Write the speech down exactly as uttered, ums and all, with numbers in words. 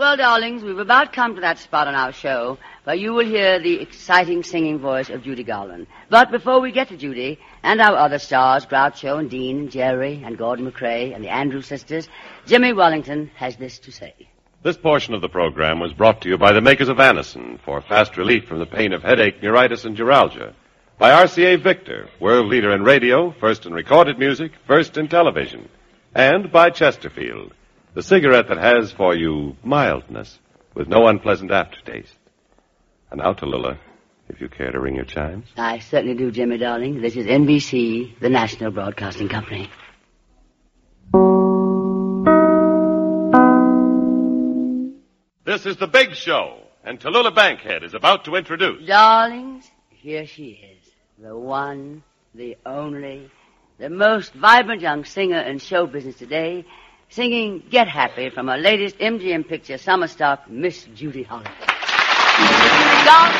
Well, darlings, we've about come to that spot on our show where you will hear the exciting singing voice of Judy Garland. But before we get to Judy and our other stars, Groucho and Dean and Jerry and Gordon McRae and the Andrews sisters, Jimmy Wellington has this to say. This portion of the program was brought to you by the makers of Anacin for fast relief from the pain of headache, neuritis, and neuralgia. By R C A Victor, world leader in radio, first in recorded music, first in television. And by Chesterfield, the cigarette that has for you mildness with no unpleasant aftertaste. And now, Tallulah, if you care to ring your chimes. I certainly do, Jimmy, darling. This is N B C, the National Broadcasting Company. This is The Big Show, and Tallulah Bankhead is about to introduce... Darlings, here she is, the one, the only, the most vibrant young singer in show business today, singing Get Happy from her latest M G M picture, Summer Stock, Miss Judy Holland. Darling,